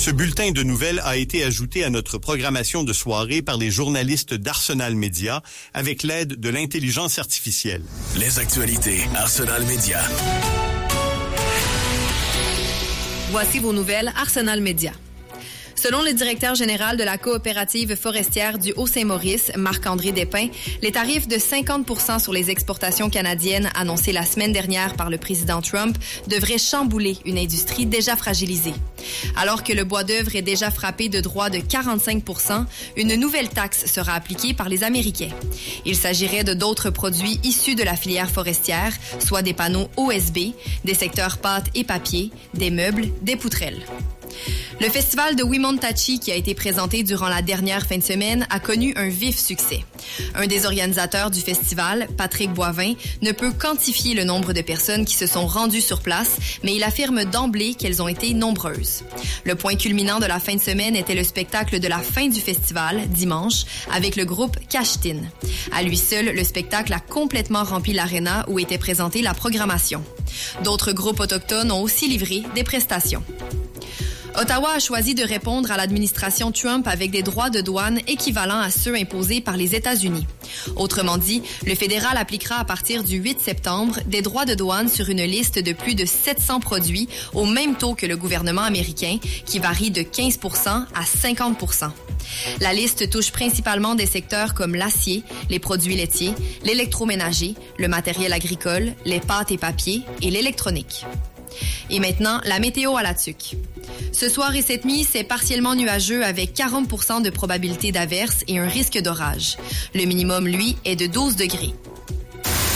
Ce bulletin de nouvelles a été ajouté à notre programmation de soirée par les journalistes d'Arsenal Média avec l'aide de l'intelligence artificielle. Les actualités Arsenal Média. Voici vos nouvelles Arsenal Média. Selon le directeur général de la coopérative forestière du Haut-Saint-Maurice, Marc-André Despins, les tarifs de 50% sur les exportations canadiennes annoncés la semaine dernière par le président Trump devraient chambouler une industrie déjà fragilisée. Alors que le bois d'œuvre est déjà frappé de droits de 45%, une nouvelle taxe sera appliquée par les Américains. Il s'agirait de d'autres produits issus de la filière forestière, soit des panneaux OSB, des secteurs pâtes et papier, des meubles, des poutrelles. Le festival de Wimontachi, qui a été présenté durant la dernière fin de semaine, a connu un vif succès. Un des organisateurs du festival, Patrick Boivin, ne peut quantifier le nombre de personnes qui se sont rendues sur place, mais il affirme d'emblée qu'elles ont été nombreuses. Le point culminant de la fin de semaine était le spectacle de la fin du festival, dimanche, avec le groupe Cashtin. À lui seul, le spectacle a complètement rempli l'aréna où était présentée la programmation. D'autres groupes autochtones ont aussi livré des prestations. Ottawa a choisi de répondre à l'administration Trump avec des droits de douane équivalents à ceux imposés par les États-Unis. Autrement dit, le fédéral appliquera à partir du 8 septembre des droits de douane sur une liste de plus de 700 produits au même taux que le gouvernement américain, qui varie de 15% à 50%. La liste touche principalement des secteurs comme l'acier, les produits laitiers, l'électroménager, le matériel agricole, les pâtes et papiers et l'électronique. Et maintenant, la météo à la tuque. Ce soir et cette nuit, c'est partiellement nuageux avec 40% de probabilité d'averse et un risque d'orage. Le minimum, lui, est de 12 degrés.